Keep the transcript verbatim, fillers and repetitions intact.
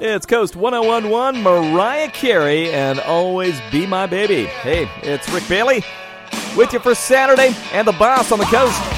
It's Coast one oh one point one, Mariah Carey, and Always Be My Baby. Hey, it's Rick Bailey with you for Saturday, and the boss on the Coast.